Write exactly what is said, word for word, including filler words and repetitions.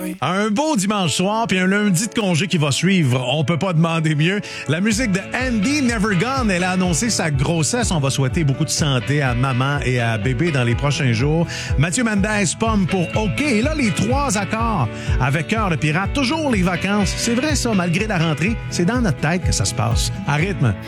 oui. Un beau dimanche soir, puis un lundi de congé qui va suivre. On peut pas demander mieux. La musique de Andy Never Gone, elle a annoncé sa grossesse. On va souhaiter beaucoup de santé à maman et à bébé dans les prochains jours. Mathieu Mendez, Pomme pour OK. Et là, les trois accords avec Cœur de pirate. Toujours les vacances. C'est vrai ça, malgré la rentrée, c'est dans notre tête que ça se passe. À rythme.